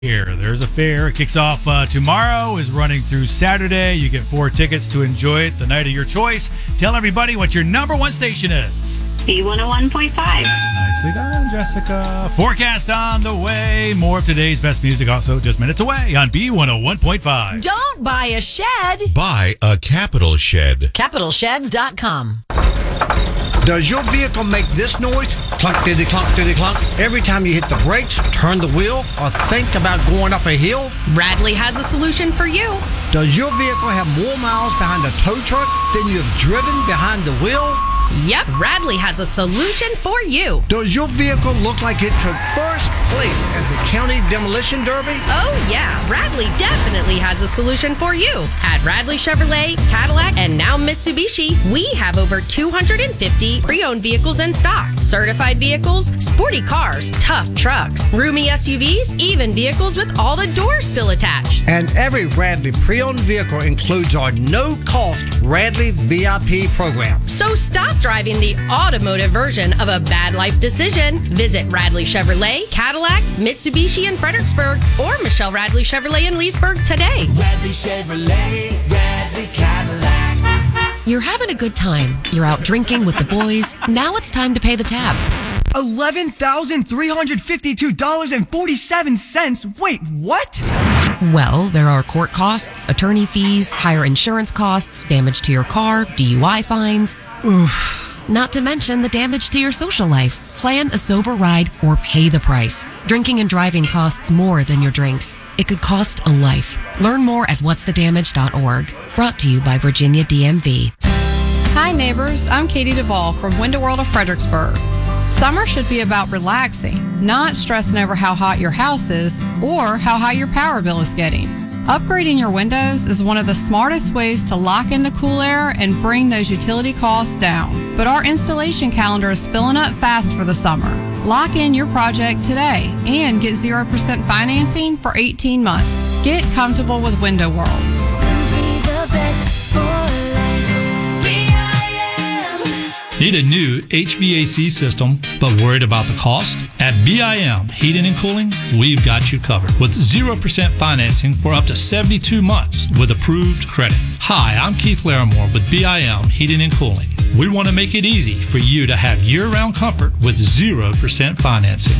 Here, there's a fair. It kicks off tomorrow, is running through Saturday. You get 4 tickets to enjoy it the night of your choice. Tell everybody what your number one station is. B101.5. Nicely done, Jessica. Forecast on the way. More of today's best music also just minutes away on B101.5. Don't buy a shed. Buy a Capital Shed. CapitalSheds.com. Does your vehicle make this noise? Clunk, diddy, clunk, diddy, clunk. Every time you hit the brakes, turn the wheel, or think about going up a hill? Radley has a solution for you. Does your vehicle have more miles behind a tow truck than you have driven behind the wheel? Yep, Radley has a solution for you. Does your vehicle look like it took first place at the County Demolition Derby? Oh yeah, Radley definitely has a solution for you. At Radley Chevrolet, Cadillac, and now Mitsubishi, we have over 250 pre-owned vehicles in stock. Certified vehicles, sporty cars, tough trucks, roomy SUVs, even vehicles with all the doors still attached. And every Radley pre-owned vehicle includes our no-cost Radley VIP program. So stop driving the automotive version of a bad life decision. Visit Radley Chevrolet, Cadillac, Mitsubishi in Fredericksburg, or Michelle Radley Chevrolet in Leesburg today. Radley Chevrolet, Radley Cadillac. You're having a good time. You're out drinking with the boys. Now it's time to pay the tab. $11,352.47. Wait, what? Well, there are court costs, attorney fees, higher insurance costs, damage to your car, DUI fines. Oof. Not to mention the damage to your social life. Plan a sober ride or pay the price. Drinking and driving costs more than your drinks. It could cost a life. Learn more at whatsthedamage.org. Brought to you by Virginia DMV. Hi neighbors, I'm Katie Duvall from Window World of Fredericksburg. Summer should be about relaxing, not stressing over how hot your house is or how high your power bill is getting. Upgrading your windows is one of the smartest ways to lock in the cool air and bring those utility costs down. But our installation calendar is filling up fast for the summer. Lock in your project today and get 0% financing for 18 months. Get comfortable with Window World. Need a new HVAC system, but worried about the cost? At BIM Heating and Cooling, we've got you covered with 0% financing for up to 72 months with approved credit. Hi, I'm Keith Larimore with BIM Heating and Cooling. We want to make it easy for you to have year-round comfort with 0% financing.